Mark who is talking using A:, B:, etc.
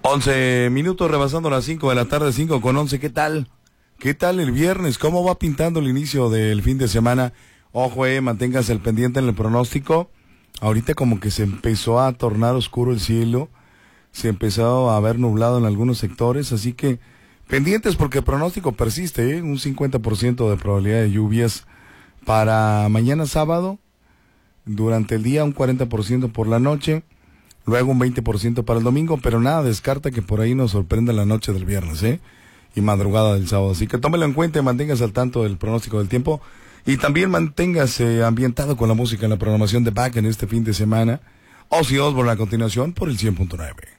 A: 11 minutos rebasando las 5 de la tarde, 5:11. ¿Qué tal? ¿Qué tal el viernes? ¿Cómo va pintando el inicio del fin de semana? Ojo, manténgase al pendiente en el pronóstico. Ahorita como que se empezó a tornar oscuro el cielo. Se empezó a ver nublado en algunos sectores, así que pendientes porque el pronóstico persiste, un 50% de probabilidad de lluvias para mañana sábado, durante el día un 40% por la noche, luego un 20% para el domingo, pero nada descarta que por ahí nos sorprenda la noche del viernes, y madrugada del sábado. Así que tómelo en cuenta y manténgase al tanto del pronóstico del tiempo. Y también manténgase ambientado con la música en la programación de Back en este fin de semana. Ozzy Osbourne a continuación por el 100.9.